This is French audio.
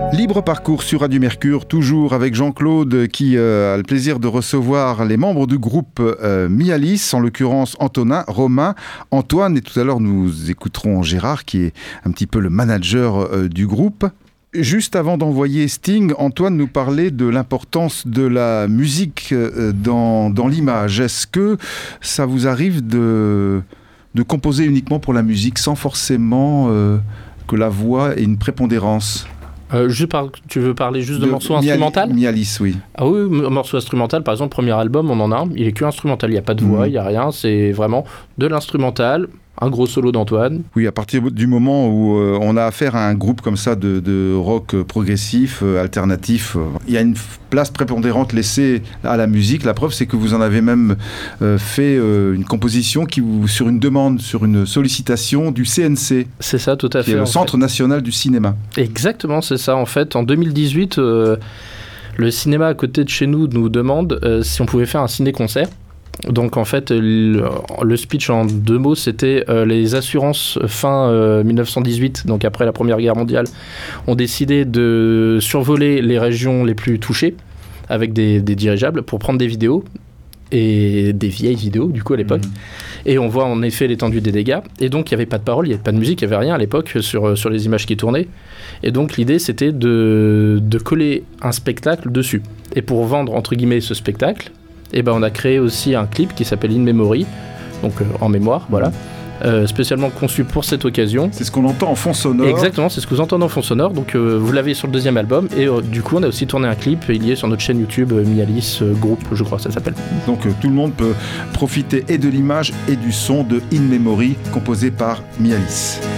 Libre parcours sur Radio Mercure, toujours avec Jean-Claude qui a le plaisir de recevoir les membres du groupe Mialis, en l'occurrence Antonin, Romain, Antoine, et tout à l'heure nous écouterons Gérard qui est un petit peu le manager du groupe. Juste avant d'envoyer Sting, Antoine nous parlait de l'importance de la musique dans l'image. Est-ce que ça vous arrive de composer uniquement pour la musique sans forcément que la voix ait une prépondérance ? Tu veux parler juste de morceaux instrumentaux ? Mialis, oui. Ah oui, morceaux instrumentaux, par exemple, premier album, on en a un, il est que instrumental, il n'y a pas de voix, il n'y a rien, c'est vraiment de l'instrumental, un gros solo d'Antoine. Oui, à partir du moment où on a affaire à un groupe comme ça de rock progressif, alternatif, il y a une place prépondérante laissée à la musique. La preuve, c'est que vous en avez même fait une composition sur une demande, sur une sollicitation du CNC. C'est ça, tout à fait. Qui est le Centre National du Cinéma. Exactement, c'est ça. En fait, en 2018, le cinéma à côté de chez nous demande si on pouvait faire un ciné-concert. Donc en fait, le speech en 2 mots, c'était les assurances fin 1918, donc après la Première Guerre mondiale, ont décidé de survoler les régions les plus touchées avec des dirigeables pour prendre des vidéos, et des vieilles vidéos du coup à l'époque, et on voit en effet l'étendue des dégâts, et donc il n'y avait pas de parole, il n'y avait pas de musique, il n'y avait rien à l'époque sur les images qui tournaient, et donc l'idée c'était de coller un spectacle dessus, et pour vendre entre guillemets ce spectacle, et ben on a créé aussi un clip qui s'appelle In Memory, donc en mémoire, voilà, spécialement conçu pour cette occasion. C'est ce qu'on entend en fond sonore. Exactement, c'est ce que vous entendez en fond sonore, donc vous l'avez sur le 2e album, et du coup on a aussi tourné un clip, il y est sur notre chaîne YouTube Mialis Group, je crois ça s'appelle. Donc tout le monde peut profiter et de l'image et du son de In Memory, composé par Mialis.